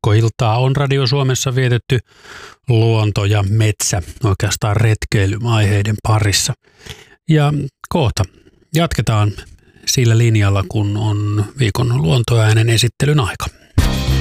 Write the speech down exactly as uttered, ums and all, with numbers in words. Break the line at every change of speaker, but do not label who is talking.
koko iltaa on Radio Suomessa vietetty luonto ja metsä, oikeastaan retkeilyaiheiden parissa. Ja kohta jatketaan sillä linjalla, kun on viikon luontoäänen esittelyn aika.